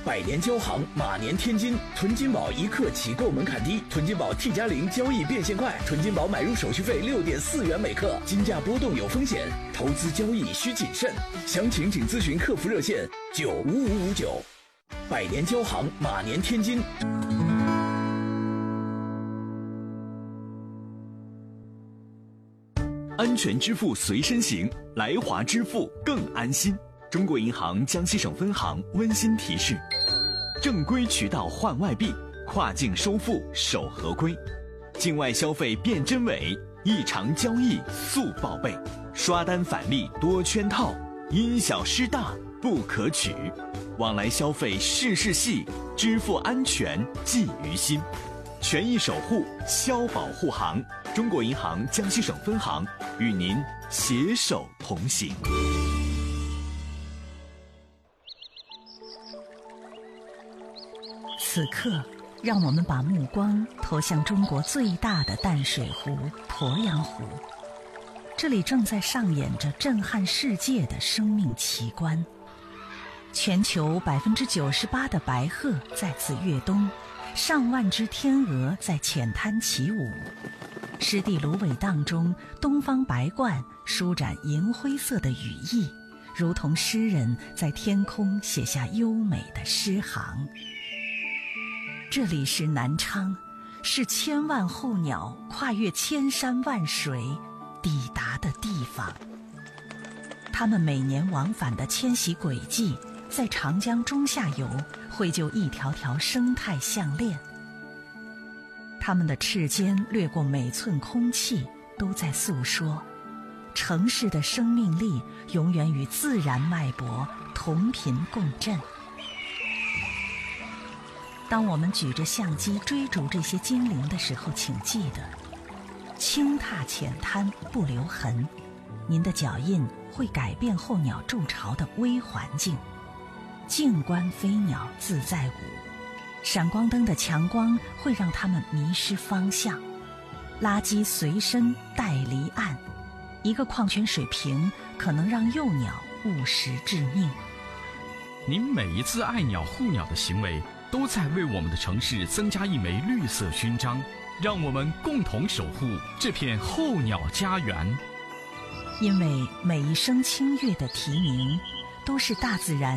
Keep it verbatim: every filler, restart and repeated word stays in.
百年交行，马年天金。囤金宝一克起购门槛低，囤金宝 T 加零交易变现快，囤金宝买入手续费六点四元每克，金价波动有风险，投资交易需谨慎。详情请咨询客服热线九五五五九。百年交行，马年天金。安全支付随身行，来华支付更安心。中国银行江西省分行温馨提示：正规渠道换外币，跨境收付守合规，境外消费辨真伪，异常交易速报备，刷单返利多圈套，因小失大不可取。往来消费事事细，支付安全记于心。权益守护，消保护行。中国银行江西省分行与您携手同行。 此刻，让我们把目光投向中国最大的淡水湖——鄱阳湖。这里正在上演着震撼世界的生命奇观。全球百分之九十八的白鹤在此跃冬，上万只天鹅在浅滩起舞。湿地芦苇荡中，东方白鹳舒展银灰色的羽翼，如同诗人在天空写下优美的诗行。这里是南昌，是千万候鸟跨越千山万水抵达的地方。它们每年往返的迁徙轨迹，在长江中下游绘就一条条生态项链。它们的翅尖掠过每寸空气，都在诉说城市的生命力永远与自然脉搏同频共振。当我们举着相机追逐这些精灵的时候，请记得轻踏浅滩不留痕，您的脚印会改变候鸟筑巢的微环境。静观飞鸟自在舞，闪光灯的强光会让它们迷失方向。垃圾随身带离岸，一个矿泉水瓶可能让幼鸟误食致命。 您每一次爱鸟护鸟的行为，都在为我们的城市增加一枚绿色勋章，让我们共同守护这片候鸟家园。 因为每一声清越的啼鸣，都是大自然